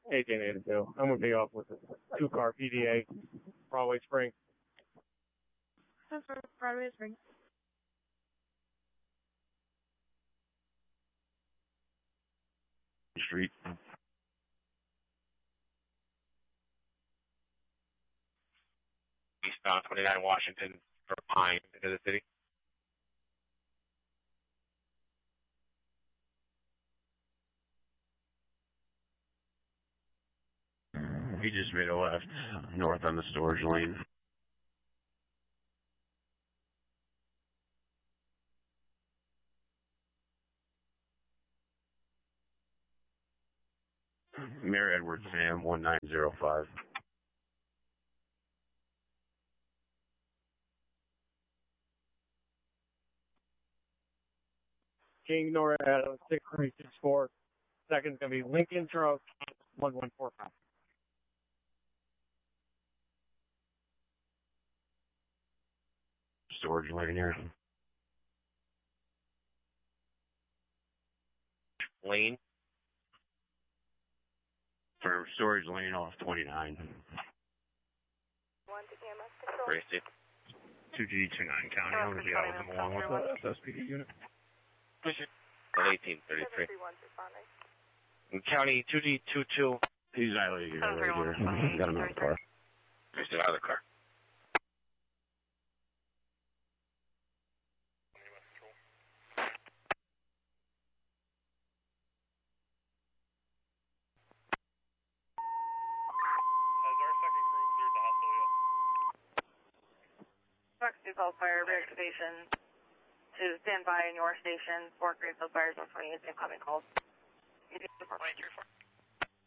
1882. I'm going to be off with a 2-car PDA, Broadway Spring. That's for Broadway Spring. Street. Eastbound 29 Washington for Pine into the city. He just made a left north on the storage lane. Mayor Edwards, Sam, 1905. King Nora Adams, 6364. Second's going to be Lincoln Charles, 1145. Storage lane here. Lane. For storage lane off 29. Race it. 2G29 County. I'm going to be out with them along with the SPD unit. 1833. In County 2D22. He's out here. Got another car. There's another car. Fox Greenfield Fire Station to stand by in your station for Greenfield Fire 28 incoming calls. 23-4.